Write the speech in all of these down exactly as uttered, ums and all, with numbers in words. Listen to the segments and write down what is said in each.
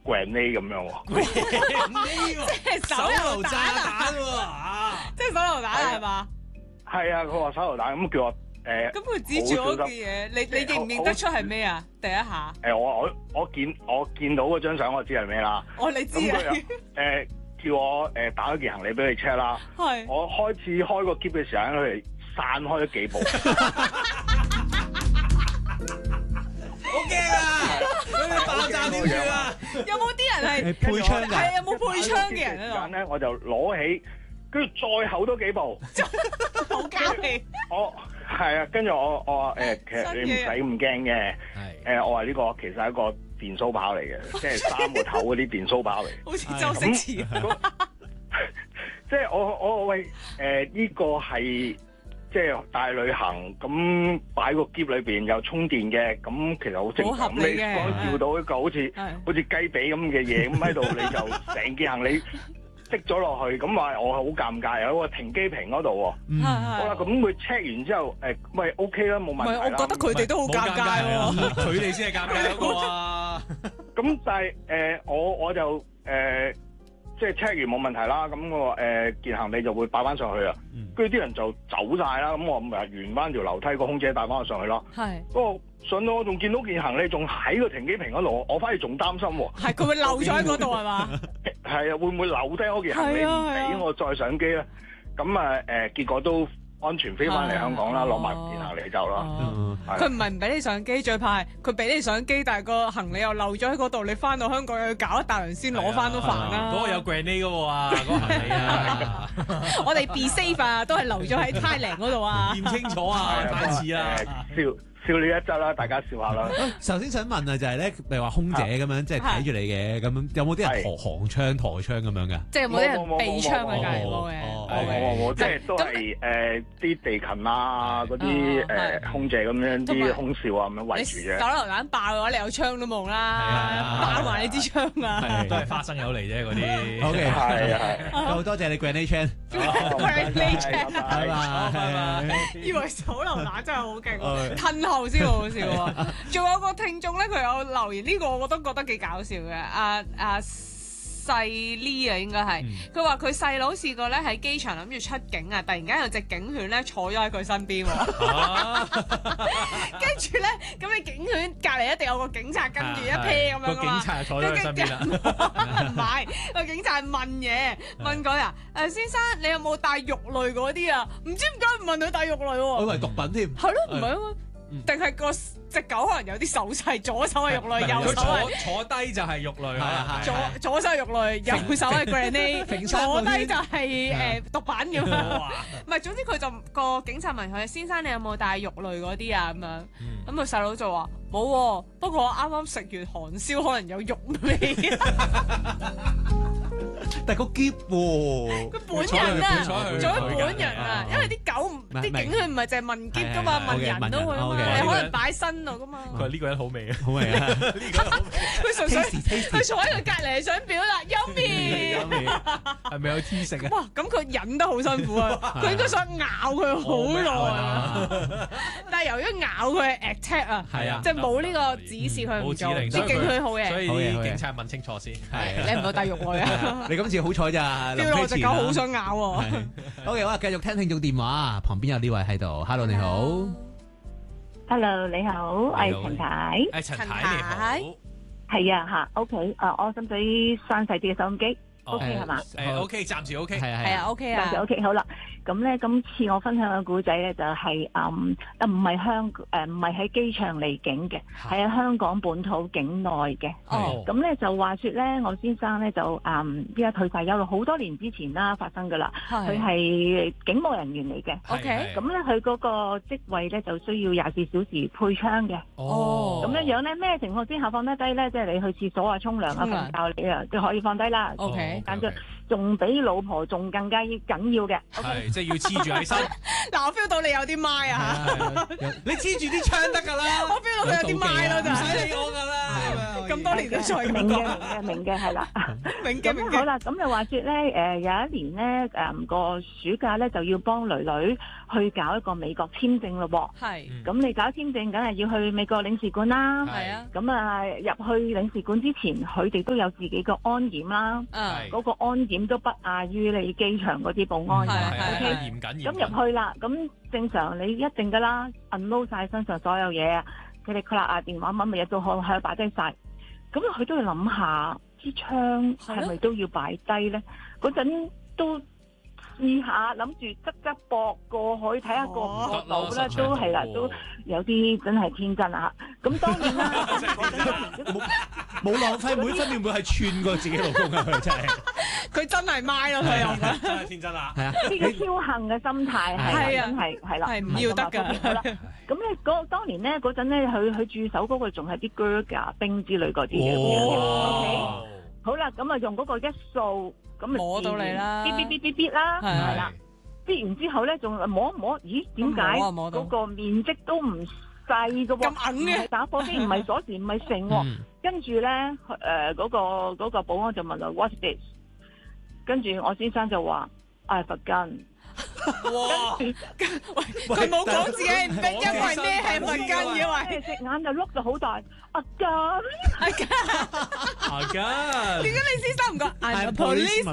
grenade 咁樣喎。 即係手榴炸彈喎啊！ 即係手榴彈係嘛？ 係啊，佢話手榴彈咁叫我誒。 咁佢指住我件嘢，你你認唔認得出係咩啊？第一下。 誒我我我見我見到嗰張相，我知係咩啦。 哦，你知啊？ 咁佢又誒叫我誒打咗件行李俾佢 check 啦。 係。我開始開個篋嘅時候，佢哋散開咗幾步。 好驚啊！佢哋爆炸點算啊？ 有冇啲人係配槍㗎？ 係啊，有冇配槍嘅人喺度？ 間咧我就攞起，跟住再後多幾步。 好交氣。 我係啊，跟住我我話誒，其實你唔使咁驚嘅。 係誒，我話呢個其實係一個電鬚刨嚟嘅，即係三個頭嗰啲電鬚刨嚟。 好似周星馳。 即係我我喂誒呢個係。即係大旅行咁擺個篋裏邊有充電嘅，咁其實好正常。咁你剛照到一個好似好似雞髀咁嘅嘢咁喺度，你就成件行李積咗落去，咁話我好尷尬，有個停機坪嗰度喎。 嗯， 好啦，咁佢 check 完之後，誒，喂 OK 啦，冇問題啦。 唔係，我覺得佢哋都好尷尬喎。 佢哋先係尷尬嗰個啊。 咁但係誒，我我就誒。即係 check 完冇問題啦，咁我誒件行李就會擺翻上去啊。跟住啲人就走晒啦，咁我咪沿翻條樓梯，個空姐帶翻我上去咯。 係。 不過上到我仲見到件行李仲喺個停機坪嗰度，我反而仲擔心喎。 係佢會漏咗喺嗰度係嘛？ 係啊，會唔會留低我件行李唔俾我再上機咧？咁啊誒，結果都安全飛翻嚟香港啦，攞埋件行李走啦。 佢唔係唔俾你上機，最怕係佢俾你上機，但係個行李又漏咗喺嗰度，你翻到香港又要搞一大輪先攞翻都煩啦。 嗰個有 grenade 嗰個啊，嗰個行李啊。 我哋 be safe 啊，都係留咗喺 Thailand 嗰度啊。 驗清楚啊，單次啊。 笑笑你一則啦，大家笑下啦。 首先想問啊，就係咧，譬如話空姐咁樣，即係睇住你嘅，咁樣有冇啲人抬行槍、抬槍咁樣嘅？ 即係有冇啲人備槍喺隔離冇嘅？ 冇冇冇，即係都係誒啲地勤啊，嗰啲誒空姐咁樣啲空少啊咁樣圍住啫。 手榴彈爆嘅話，你有槍都冇啦，爆埋你支槍啊！ 都係花生友嚟啫嗰啲。 OK， 係啊係。 好多謝你 Grenade Chan。 拜拜。以為手榴彈真係好勁，褪後先好笑喎。仲有個聽眾咧，佢有留言，呢個我都覺得幾搞笑嘅。阿阿細 Lee 啊，應該係佢話佢細佬試過咧喺機場諗住出境啊，突然間有隻警犬咧坐咗喺佢身邊喎。跟住咧，咁你警犬隔離一定有個警察跟住一 pair 咁樣噶嘛。 個警察坐咗佢身邊啦。 唔係，個警察係問嘢，問佢啊，誒先生你有冇帶肉類嗰啲啊？唔知點解唔問佢帶肉類喎？ 我以為毒品添。 係咯，唔係啊？定係個隻狗可能有啲手勢，左手係肉類，右手係坐低就係肉類啊！ 左左手係肉類，右手係 grenade，坐低就係誒毒品咁樣。唔係，總之佢就個警察問佢：先生你有冇帶肉類嗰啲啊？咁樣，咁個細佬就話冇喎，不過我啱啱食完韓燒，可能有肉味。 但係個篋喎， 佢本人啊，做咗本人啊，因為啲狗唔啲警犬唔係淨係問篋噶嘛，問人都會啊嘛，你可能擺身度噶嘛。 佢話呢個人好味啊， 好味啊！ 佢純粹佢坐喺佢隔離想表達優面， 係咪有天食啊？ 哇！咁佢忍得好辛苦啊，佢應該想咬佢好耐啊，但係由於咬佢係 attack 啊，即係冇呢個指示佢唔做，啲警犬好嘢， 所以啲警察問清楚先。 係你唔好帶肉類啊！ 你今次好彩咋？ 丟落隻狗好想咬喎。 OK，好啊，繼續聽聽眾電話，旁邊有呢位喺度。Hello，你好。 Hello，你好，我係陳太。 誒，陳太你好。 係啊，嚇，OK，誒，我使唔使閂細啲嘅收音機 ？OK 係嘛？ 誒，OK，暫時 OK。 係啊， 係啊，OK 啊。 暫時 OK，好啦。咁咧，今次我分享嘅故仔咧就係、是、嗯，唔係香誒，唔係喺機場離境嘅，係喺香港本土境內嘅。 哦。 咁咧就話說咧，我先生咧就嗯，依家退晒休啦，好多年之前啦發生噶啦。佢係警務人員嚟嘅。 OK。 咁咧佢嗰個職位咧就需要廿四小時配槍嘅。 哦。 咁樣樣咧，咩情況之下放得低咧？即係你去廁所啊、沖涼啊、瞓覺你啊，都可以放低啦。 OK。 簡直仲比老婆仲更加緊要嘅。 係，即係要黐住喺身。 嗱，我 feel 到你有啲麥啊！ 你黐住啲槍得㗎啦。 我 feel 到佢有啲麥咯，就唔使理我㗎啦。 咁多年都再明嘅明嘅明嘅係啦。 明嘅明嘅。 好啦，咁就話説咧，誒有一年咧，誒個暑假咧就要幫女女去搞一個美國簽證咯喎。 係。 咁你搞簽證，梗係要去美國領事館啦。 係啊。 咁啊入去領事館之前，佢哋都有自己個安檢啦。 嗯。 嗰個安檢都不亞於你機場嗰啲保安嘅。 係係 OK。 嚴謹嚴謹。 咁入去啦，咁正常你一定噶啦，unload 曬身上所有嘢啊，佢哋 clock 啊電話乜乜嘢都可喺度擺低晒。咁佢都要諗下支槍係咪都要擺低咧？嗰陣都試下諗住側側膊過去睇下過唔過到咧，都係啦，都有啲真係天真啊！咁當然啦， 冇浪費每分秒，會係串過自己老公啊！佢真係， 佢真係賣咯，佢又真係天真啦。 係啊， 呢個僥倖嘅心態係真係係啦， 係唔要得㗎。 好啦，咁咧嗰當年咧嗰陣咧，佢佢駐守嗰個仲係啲 Gurkha 兵之類嗰啲嘅。 哦。 好啦，咁啊用嗰個一掃，咁啊摸到你啦， 嗶嗶嗶嗶嗶啦，係啦，嗶完之後咧仲摸一摸，咦點解嗰個面積都唔細嘅喎？ 咁硬嘅， 打火機唔係鎖匙唔係繩喎，跟住咧誒嗰個嗰個保安就問我 What's this？ 跟住我先生就話 I have a gun。 哇！喂，佢冇講自己係因為咩係份根嘅，喂， 隻眼就碌到好大，啊根， 啊根， 啊根， 點解你先生唔講 I'm a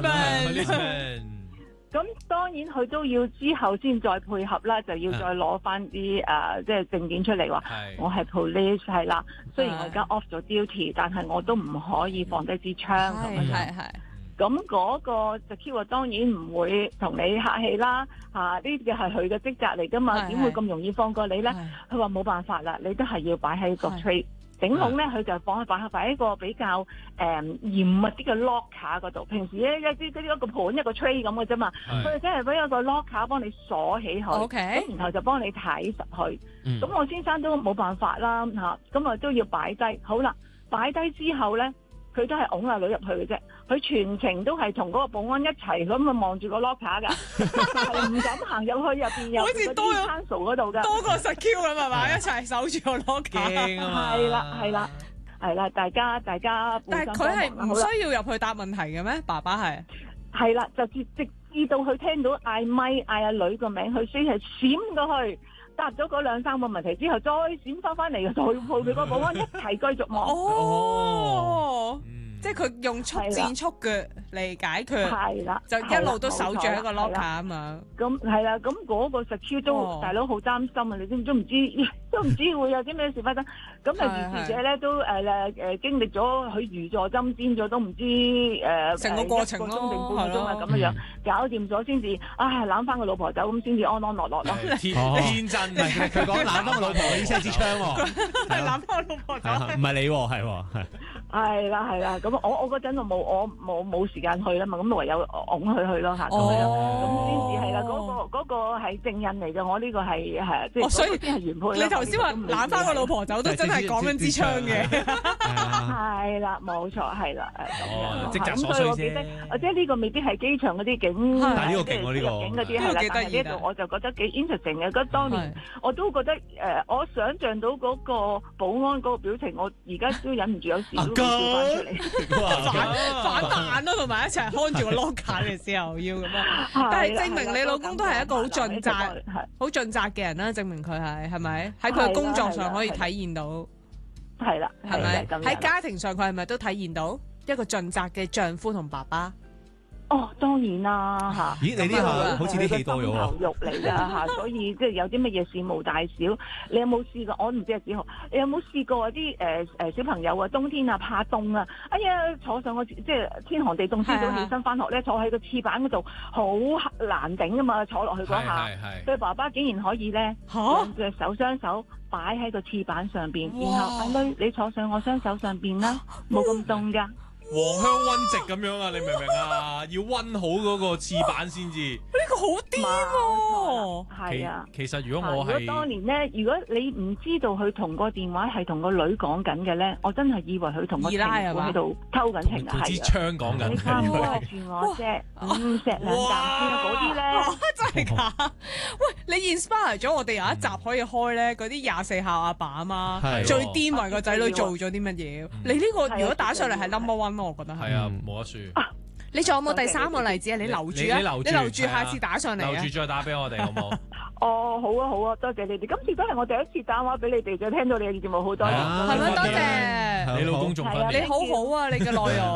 policeman？ 咁當然佢都要之後先再配合啦，就要再攞翻啲誒即係證件出嚟話，我係 police 係啦。雖然我而家 off 咗 duty，但係我都唔可以放低支槍咁樣。 係係。 咁嗰個 secure 當然唔會同你客氣啦，嚇呢啲係佢嘅職責嚟㗎嘛，點會咁容易放過你咧？佢話冇辦法啦，你都係要擺喺個 tray。頂籠咧，佢就放喺擺擺喺個比較誒、呃、嚴密啲嘅 locker 嗰度。平時咧一啲嗰啲一個盤一個 tray 咁嘅啫嘛，佢哋真係俾一個 locker 幫你鎖起佢，咁、okay. 然後就幫你睇實佢。咁、嗯、我先生都冇辦法啦嚇，咁啊都要擺低。好啦，擺低之後咧。佢都係擁阿女入去嘅啫，佢全程都係同嗰個保安一齊咁啊望住個 locker 㗎，係唔敢行入去入邊有嗰啲 council 嗰度㗎， 多過 secure 咁係嘛，一齊守住個 locker。 係啦係啦係啦，大家大家。 但係佢係唔需要入去答問題嘅咩？爸爸係。 係啦，就直直至到佢聽到嗌咪嗌阿女個名，佢先係閃過去。答咗嗰兩三個問題之後，再閃翻翻嚟，再抱佢個保安一齊繼續望。 哦，嗯、即係佢用速戰速決嚟解決，係啦，就一路都守住一個 locker 啊嘛。咁係啦，咁嗰個 secure 都、哦、大佬好擔心啊！你知唔知？都唔知都唔知會有啲咩事發生。咁啊，如是者咧都誒誒誒經歷咗佢如坐針氈咗，都唔知誒成個過程咯，一個鐘定半個鐘啊咁嘅樣，搞掂咗先至，唉攬翻個老婆走，咁先至安安樂樂咯。 天真。唔係佢講攬翻個老婆，意思係支槍喎， 係攬翻個老婆走， 唔係你喎，係喎，係。 係啦係啦，咁我我嗰陣就冇我冇冇時間去啦嘛，咁唯有擁佢去咯嚇，咁樣咁先至係啦。嗰個嗰個係證人嚟嘅，我呢個係係即係所以先係原配。你頭先話攬翻個老婆走，都真係講緊支槍嘅。係啦，冇錯，係啦，咁樣。職責所需啫。咁所以我記得，即係呢個未必係機場嗰啲警， 但係呢個勁喎，呢個。 警嗰啲係啦，但係呢度我就覺得幾 interesting 嘅。嗰當年我都覺得誒，我想像到嗰個保安嗰個表情，我而家都忍唔住有時都會笑翻出嚟，反反彈咯，同埋一齊看住個 locker 嘅時候要咁樣。但係證明你老公都係一個好盡責、好盡責嘅人啦。證明佢係係咪喺佢嘅工作上可以體現到？係啦，係咪喺家庭上佢係咪都體現到一個盡責嘅丈夫同爸爸？哦，當然啦嚇！ 咦，你呢下好似啲戲多咗喎！ 頭肉嚟㗎嚇，所以即係有啲乜嘢事無大小，你有冇試過？我唔知阿子豪，你有冇試過啲誒誒小朋友啊？冬天啊，怕凍啊！哎呀，坐上個即係天寒地凍，朝早起身翻學咧，坐喺個廁板嗰度，好難頂㗎嘛！坐落去嗰下，佢爸爸竟然可以咧，兩隻手雙手擺喺個廁板上邊，然後阿女你坐上我雙手上邊啦，冇咁凍㗎。 黃香溫直咁樣啊！你明唔明啊？要溫好嗰個廁板先至。 呢個好癲喎！ 係啊， 其實如果我係， 如果當年咧，如果你唔知道佢同個電話係同個女講緊嘅咧，我真係以為佢同個情婦喺度偷緊情啊！ 同支槍講緊。 你翻唔掛住我啫，唔錫兩啖先啊！嗰啲咧真係㗎！喂，你 inspire 咗我哋有一集可以開咧，嗰啲廿四孝阿爸阿媽最癲為個仔女做咗啲乜嘢？你呢個如果打上嚟係 number one 咯，我覺得係。 係啊，冇得輸。 你仲有冇第三個例子啊？你留住啊！你留住，下次打上嚟啊！ 留住再打俾我哋好冇？ 哦，好啊，好啊，多謝你哋。今次都係我第一次打電話俾你哋，就聽到你嘅節目好多謝。 係咪？多謝。 你老公仲分別。 你好好啊！你嘅內容。